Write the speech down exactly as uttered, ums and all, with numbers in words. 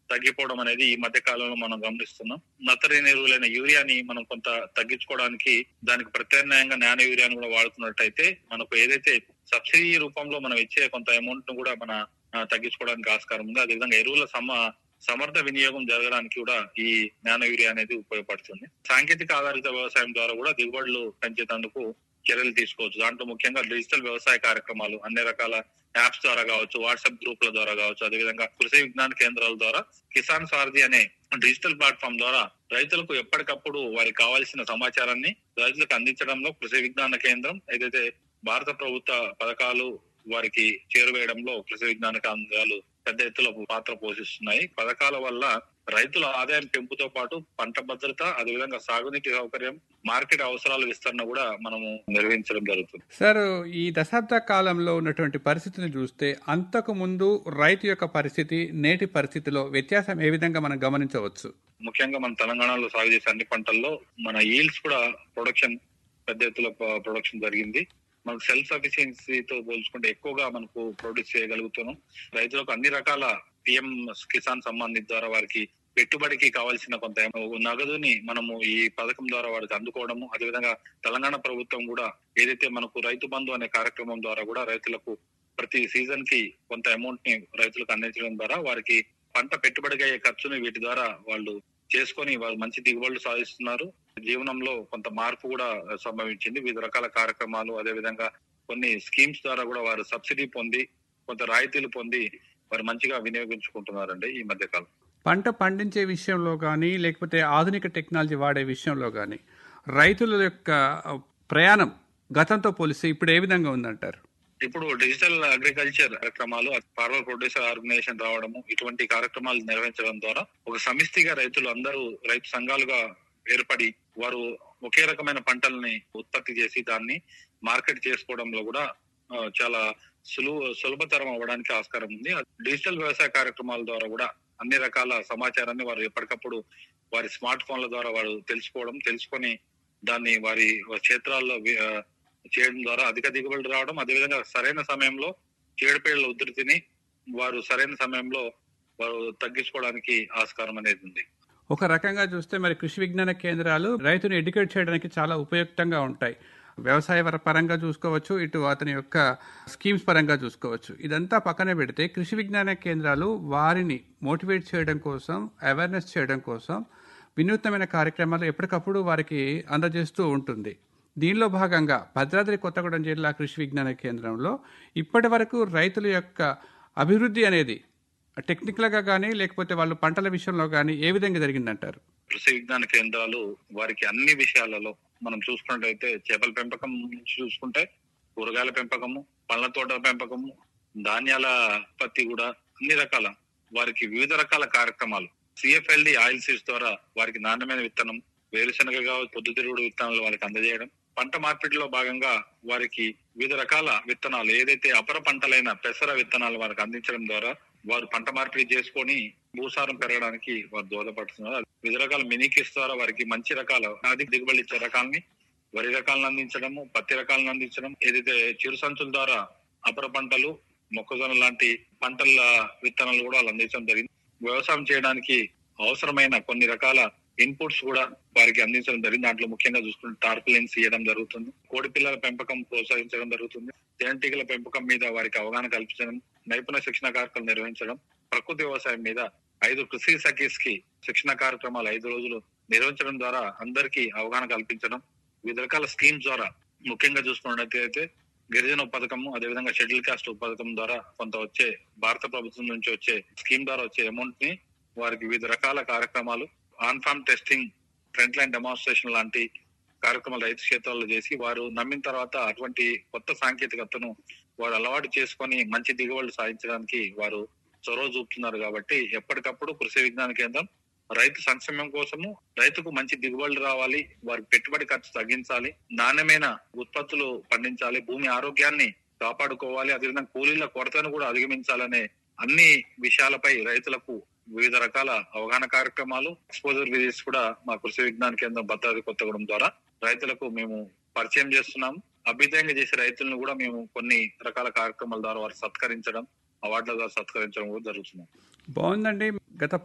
తగ్గిపోవడం అనేది ఈ మధ్య కాలంలో మనం గమనిస్తున్నాం. నత్రజని ఎరువులైన యూరియాని మనం కొంత తగ్గించుకోవడానికి దానికి ప్రత్యామ్నాయంగా నానో యూరియాని కూడా వాడుతున్నట్టయితే మనకు ఏదైతే సబ్సిడీ రూపంలో మనం ఇచ్చే కొంత అమౌంట్ ను కూడా మన తగ్గించుకోవడానికి ఆస్కారం ఉంది. అదేవిధంగా ఎరువుల సమ సమర్థ వినియోగం జరగడానికి కూడా ఈ నానో యూరియా అనేది ఉపయోగపడుతుంది. సాంకేతిక ఆధారిత వ్యవసాయం ద్వారా కూడా దిగుబడులు పెంచేందుకు చర్యలు తీసుకోవచ్చు. దాంట్లో ముఖ్యంగా డిజిటల్ వ్యవసాయ కార్యక్రమాలు అన్ని రకాల యాప్స్ ద్వారా కావచ్చు, వాట్సాప్ గ్రూపుల ద్వారా కావచ్చు, అదేవిధంగా కృషి విజ్ఞాన కేంద్రాల ద్వారా కిసాన్ సారథి అనే డిజిటల్ ప్లాట్ఫామ్ ద్వారా రైతులకు ఎప్పటికప్పుడు వారికి కావాల్సిన సమాచారాన్ని రైతులకు అందించడంలో కృషి విజ్ఞాన కేంద్రం ఏదైతే భారత ప్రభుత్వ పథకాలు వారికి చేరువేయడంలో కృషి విజ్ఞాన కేంద్రాలు పెద్ద ఎత్తులో పాత్ర పోషిస్తున్నాయి. పథకాల వల్ల రైతుల ఆదాయం పెంపుతో పాటు పంట భద్రత, అదేవిధంగా సాగునీటి సౌకర్యం, మార్కెట్ అవసరాల విస్తరణ కూడా మనము నిర్వహించడం జరుగుతుంది. సార్, ఈ దశాబ్ద కాలంలో ఉన్నటువంటి పరిస్థితిని చూస్తే అంతకు ముందు రైతు యొక్క పరిస్థితి నేటి పరిస్థితిలో వ్యత్యాసం ఏ విధంగా మనం గమనించవచ్చు? ముఖ్యంగా మన తెలంగాణలో సాగు చేసే అన్ని పంటల్లో మన ఈల్డ్స్ కూడా ప్రొడక్షన్ పెద్ద ఎత్తులో ప్రొడక్షన్ జరిగింది. మనకు సెల్ఫ్ సఫిషియన్సీతో పోల్చుకుంటే ఎక్కువగా మనకు ప్రొడ్యూస్ చేయగలుగుతున్నాం. రైతులకు అన్ని రకాల పిఎం కిసాన్ సమ్మాన్ నిధి ద్వారా వారికి పెట్టుబడికి కావాల్సిన కొంత నగదుని మనము ఈ పథకం ద్వారా వారికి అందుకోవడము, అదేవిధంగా తెలంగాణ ప్రభుత్వం కూడా ఏదైతే మనకు రైతు బంధు అనే కార్యక్రమం ద్వారా కూడా రైతులకు ప్రతి సీజన్ కి కొంత అమౌంట్ ని రైతులకు అందించడం ద్వారా వారికి పంట పెట్టుబడికి అయ్యే ఖర్చుని వీటి ద్వారా వాళ్ళు చేసుకొని వారు మంచి దిగుబడులు సాధిస్తున్నారు. జీవనంలో కొంత మార్పు కూడా సంభవించింది. వివిధ రకాల కార్యక్రమాలు, అదేవిధంగా కొన్ని స్కీమ్స్ ద్వారా కూడా వారు సబ్సిడీ పొంది కొంత రాయితీలు పొంది వారు మంచిగా వినియోగించుకుంటున్నారండి ఈ మధ్య కాలం. పంట పండించే విషయంలో కానీ లేకపోతే ఆధునిక టెక్నాలజీ వాడే విషయంలో కానీ రైతుల యొక్క ప్రయాణం గతంతో పోలిస్తే ఇప్పుడు ఏ విధంగా ఉందంటారు? ఇప్పుడు డిజిటల్ అగ్రికల్చర్ కార్యక్రమాలు, ఫార్మర్ ప్రొడ్యూసర్ ఆర్గనైజేషన్ రావడము, ఇటువంటి కార్యక్రమాలు నిర్వహించడం ద్వారా ఒక సమిష్టిగా రైతులు అందరూ రైతు సంఘాలుగా ఏర్పడి వారు ఒకే రకమైన పంటల్ని ఉత్పత్తి చేసి దాన్ని మార్కెట్ చేసుకోవడంలో కూడా చాలా సులువు సులభతరం అవ్వడానికి ఆస్కారం ఉంది. డిజిటల్ వ్యవసాయ కార్యక్రమాల ద్వారా కూడా అన్ని రకాల సమాచారాన్ని వారు ఎప్పటికప్పుడు వారి స్మార్ట్ ఫోన్ల ద్వారా వారు తెలుసుకోవడం, తెలుసుకొని దాన్ని వారి క్షేత్రాల్లో చేయడం ద్వారా అధిక దిగుబడులు రావడం, అదేవిధంగా సరైన సమయంలో చీడపీడల ఉధృతిని వారు సరైన సమయంలో వారు తగ్గించుకోవడానికి ఆస్కారం అనేది ఉంది. ఒక రకంగా చూస్తే మరి కృషి విజ్ఞాన కేంద్రాలు రైతును ఎడ్యుకేట్ చేయడానికి చాలా ఉపయుక్తంగా ఉంటాయి. వ్యవసాయ పరంగా చూసుకోవచ్చు, ఇటు అతని యొక్క స్కీమ్స్ పరంగా చూసుకోవచ్చు. ఇదంతా పక్కన పెడితే కృషి విజ్ఞాన కేంద్రాలు వారిని మోటివేట్ చేయడం కోసం, అవేర్నెస్ చేయడం కోసం వినూత్నమైన కార్యక్రమాలు ఎప్పటికప్పుడు వారికి అందజేస్తూ ఉంటుంది. దీనిలో భాగంగా భద్రాద్రి కొత్తగూడెం జిల్లా కృషి విజ్ఞాన కేంద్రంలో ఇప్పటి వరకు రైతుల యొక్క అభివృద్ధి అనేది టెక్నికల్గా కానీ లేకపోతే వాళ్ళు పంటల విషయంలో కానీ ఏ విధంగా జరిగిందంటారు? కృషి విజ్ఞాన కేంద్రాలు వారికి అన్ని విషయాలలో మనం చూసుకున్నట్టయితే చేపల పెంపకం నుంచి చూసుకుంటే కూరగాయల పెంపకము, పళ్ళ తోటల పెంపకము, ధాన్యాల ఉత్పత్తి కూడా అన్ని రకాల వారికి వివిధ రకాల కార్యక్రమాలు సిఎఫ్ఎల్డి ఆయిల్ సీడ్స్ ద్వారా వారికి నాణ్యమైన విత్తనం, వేరుశనగ కావచ్చు, పొద్దుతిరుగుడు విత్తనాలు వారికి అందజేయడం, పంట మార్పిడిలో భాగంగా వారికి వివిధ రకాల విత్తనాలు ఏదైతే అపర పంటలైన పెసర విత్తనాలు వారికి అందించడం ద్వారా వారు పంట మార్పిడి చేసుకొని భూసారం పెరగడానికి వారు దోహదపడుతున్నారు. వివిధ రకాల మినీకిట్స్ ద్వారా వారికి మంచి రకాల అధిక దిగుబడి ఇచ్చే రకాలని వరి రకాలను అందించడము, పత్తి రకాలను అందించడం, ఏదైతే చిరు సంచుల ద్వారా అపర పంటలు, మొక్కజొన్న లాంటి పంటల విత్తనాలు కూడా వాళ్ళు అందించడం జరిగింది. వ్యవసాయం చేయడానికి అవసరమైన కొన్ని రకాల ఇన్పుట్స్ కూడా వారికి అందించడం జరిగింది. దాంట్లో ముఖ్యంగా చూసుకుంటే టార్పులిన్స్ ఇవ్వడం జరుగుతుంది, కోడి పిల్లల పెంపకం ప్రోత్సహించడం జరుగుతుంది, తేనెటీగల పెంపకం మీద వారికి అవగాహన కల్పించడం, నైపుణ్య శిక్షణ కార్యక్రమాలు నిర్వహించడం, ప్రకృతి వ్యవసాయం మీద ఐదు కృషి సఖీస్ కి శిక్షణ కార్యక్రమాలు ఐదు రోజులు నిర్వహించడం ద్వారా అందరికీ అవగాహన కల్పించడం, వివిధ రకాల స్కీమ్స్ ద్వారా ముఖ్యంగా చూసుకున్నట్లయితే గిరిజన పథకము, అదేవిధంగా షెడ్యూల్ కాస్ట్ పథకం ద్వారా కొంత వచ్చే భారత ప్రభుత్వం నుంచి వచ్చే స్కీమ్ ద్వారా వచ్చే అమౌంట్ ని వారికి వివిధ రకాల కార్యక్రమాలు, on form testing, front line demonstration లాంటి కార్యక్రమాలు రైతు క్షేత్రాల్లో చేసి వారు నమ్మిన తర్వాత అటువంటి కొత్త సాంకేతికతను వారు అలవాటు చేసుకొని మంచి దిగుబడులు సాధించడానికి వారు చొరవ చూపుతున్నారు. కాబట్టి ఎప్పటికప్పుడు కృషి విజ్ఞాన కేంద్రం రైతు సంక్షేమం కోసము, రైతుకు మంచి దిగుబడులు రావాలి, వారికి పెట్టుబడి ఖర్చు తగ్గించాలి, నాణ్యమైన ఉత్పత్తులు పండించాలి, భూమి ఆరోగ్యాన్ని కాపాడుకోవాలి, అదేవిధంగా కూలీల కొరతను కూడా అధిగమించాలనే అన్ని విషయాలపై రైతులకు వివిధ రకాల అవగాహన కార్యక్రమాలు, ఎక్స్పోజర్ విజిట్స్ కూడా మా కృషి విజ్ఞాన కేంద్రం భద్రాద్రి కొత్తగూడెం ద్వారా రైతులకు మేము పరిచయం చేస్తున్నాము. అభ్యుదయంగా చేసే రైతులను కూడా మేము కొన్ని రకాల కార్యక్రమాల ద్వారా వారు సత్కరించడం, అవార్డుల ద్వారా సత్కరించడం కూడా జరుగుతుంది. బాగుందండి. గత